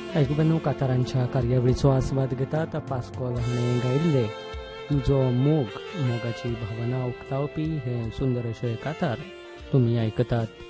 आयकुबानो कातारांच्या कार्यावळीचो आस्वाद घेतात. पास्कोल हाणें गायिल्ले तुजो मोगाची भावना उक्तावपी हे सुंदर अशे कातार तुमी आयकतात.